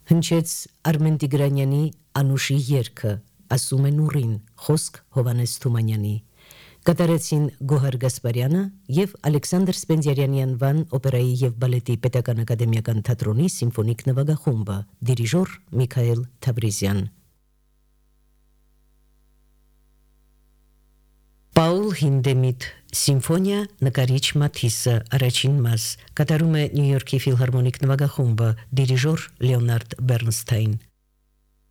Հնչեց Արմեն Տիգրանյանի Անուշի երգը, ասում է Նուրին, խոսք Հովհաննես Թումանյանի։ Կատարեցին Գոհար Գասպարյանը և Ալեքսանդր Սպենդիարյանի անվան օպերայի և բալետի պետական ակադեմիական թատրոնի սիմֆոնիկ նվագախումբը, դիրիժոր Միքայել Թավրիզյան։ Պաուլ Հինդեմիտ Սիմֆոնիա նկարիչ Մաթիսը, առաջին մաս, կատարում է Նյու Յորքի ֆիլհարմոնիկ նվագախումբը, դիրիժոր Լեոնարդ Բեռնստայն։